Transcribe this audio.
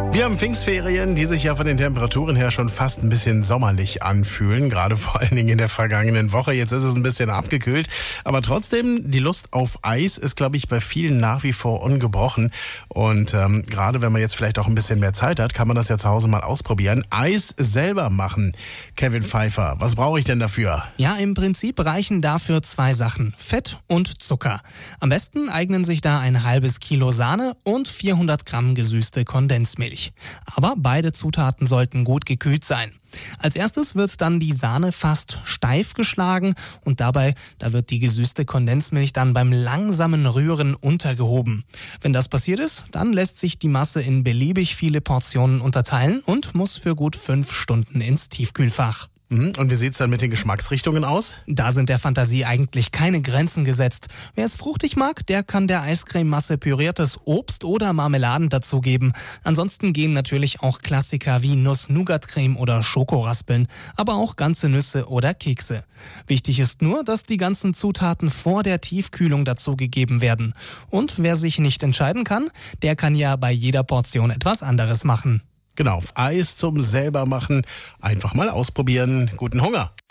Wir haben Pfingstferien, die sich ja von den Temperaturen her schon fast ein bisschen sommerlich anfühlen, gerade vor allen Dingen in der vergangenen Woche. Jetzt ist es ein bisschen abgekühlt, aber trotzdem, die Lust auf Eis ist, glaube ich, bei vielen nach wie vor ungebrochen. Und gerade wenn man jetzt vielleicht auch ein bisschen mehr Zeit hat, kann man das ja zu Hause mal ausprobieren. Eis selber machen. Kevin Pfeiffer, was brauche ich denn dafür? Ja, im Prinzip reichen dafür 2 Sachen, Fett und Zucker. Am besten eignen sich da ein halbes Kilo Sahne und 400 Gramm gesüßte Kondensmilch. Aber beide Zutaten sollten gut gekühlt sein. Als erstes wird dann die Sahne fast steif geschlagen und da wird die gesüßte Kondensmilch dann beim langsamen Rühren untergehoben. Wenn das passiert ist, dann lässt sich die Masse in beliebig viele Portionen unterteilen und muss für gut 5 Stunden ins Tiefkühlfach. Und wie sieht's dann mit den Geschmacksrichtungen aus? Da sind der Fantasie eigentlich keine Grenzen gesetzt. Wer es fruchtig mag, der kann der Eiscrememasse püriertes Obst oder Marmeladen dazugeben. Ansonsten gehen natürlich auch Klassiker wie Nuss-Nougat-Creme oder Schokoraspeln, aber auch ganze Nüsse oder Kekse. Wichtig ist nur, dass die ganzen Zutaten vor der Tiefkühlung dazugegeben werden. Und wer sich nicht entscheiden kann, der kann ja bei jeder Portion etwas anderes machen. Genau, Eis zum selber machen. Einfach mal ausprobieren. Guten Hunger.